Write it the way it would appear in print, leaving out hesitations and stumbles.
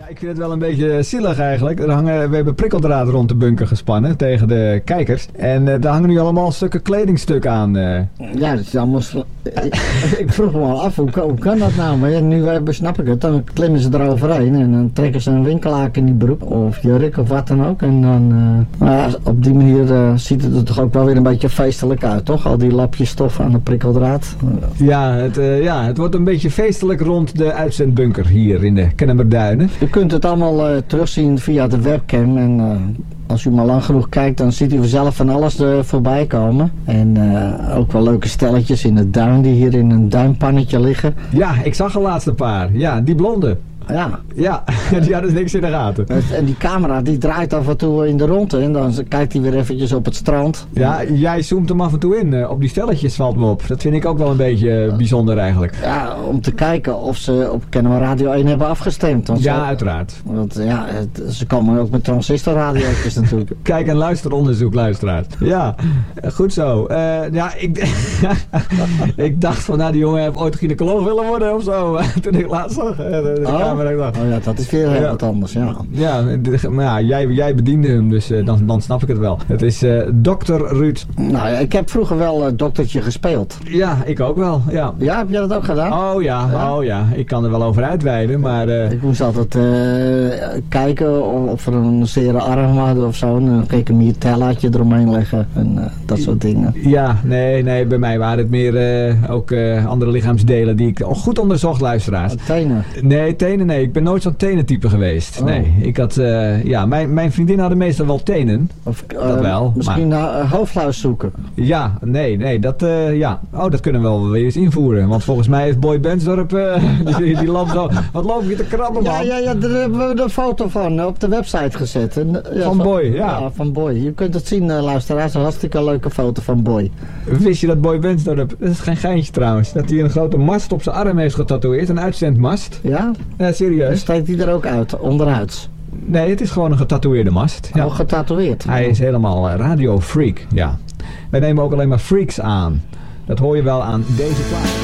Ja, ik vind het wel een beetje zielig eigenlijk. We hebben prikkeldraad rond de bunker gespannen tegen de kijkers. En daar hangen nu allemaal stukken kledingstuk aan. Ja, dat is allemaal... ik vroeg me al af, hoe kan dat nou? Maar ja, nu snap ik het. Dan klimmen ze eroverheen en dan trekken ze een winkelhaak in die broek. Of jurk of wat dan ook. En dan... op die manier ziet het er toch ook wel weer een beetje feestelijk uit, toch? Al die lapjes stof aan de prikkeldraad. Ja, het wordt een beetje feestelijk rond de uitzendbunker hier in de Kennemerduinen. U kunt het allemaal terugzien via de webcam en als u maar lang genoeg kijkt dan ziet u vanzelf van alles er voorbij komen. En ook wel leuke stelletjes in de duin die hier in een duinpannetje liggen. Ja, ik zag er laatst een paar. Ja, die blonde. Ja, die hadden niks in de gaten. En die camera die draait af en toe in de rondte en dan kijkt hij weer eventjes op het strand. Ja, jij zoomt hem af en toe in. Op die stelletjes valt me op. Dat vind ik ook wel een beetje bijzonder eigenlijk. Ja, om te kijken of ze op Kennemer Radio 1 hebben afgestemd. Uiteraard. Want ja, ze komen ook met transistorradio's natuurlijk. Kijk- en luisteronderzoek, luisteraars. Ja, goed zo. Ik dacht van, die jongen heeft ooit gynaecoloog willen worden of zo. Toen ik laatst zag de camera. Oh ja, dat is weer heel wat anders, ja. Ja, jij bediende hem, dus dan snap ik het wel. Het is Dr. Ruud. Nou ja, ik heb vroeger wel doktertje gespeeld. Ja, ik ook wel, ja. Ja, heb jij dat ook gedaan? Oh ja. Ik kan er wel over uitweiden, maar... Ik moest altijd kijken of er een zere arm hadden of zo. En dan keek ik een miertellaatje eromheen leggen en dat soort dingen. Ja, nee, bij mij waren het meer ook andere lichaamsdelen die ik goed onderzocht, luisteraars. Tenen? Nee, tenen nee. Ik ben nooit zo'n tenentype geweest. Oh. Nee, ik had... mijn vriendin hadden meestal wel tenen. Of, dat wel. Misschien naar hoofdluis zoeken. Ja, nee. Dat, Oh, dat kunnen we wel weer eens invoeren. Want volgens mij heeft Boy Bensdorp... die loopt zo... Wat loop je te krabben, man? Ja, daar hebben we een foto van op de website gezet. Van Boy, ja. Ja, van Boy. Je kunt het zien, luisteraars. Een hartstikke leuke foto van Boy. Wist je dat Boy Bensdorp... Dat is geen geintje trouwens. Dat hij een grote mast op zijn arm heeft getatoeëerd. Een uitzendmast. Ja? Ja, serieus. Steekt die er ook uit, onderuit? Nee, het is gewoon een getatoeëerde mast. Ja. Oh, getatoeëerd? Hij is helemaal radiofreak, ja. Wij nemen ook alleen maar freaks aan. Dat hoor je wel aan deze plaat.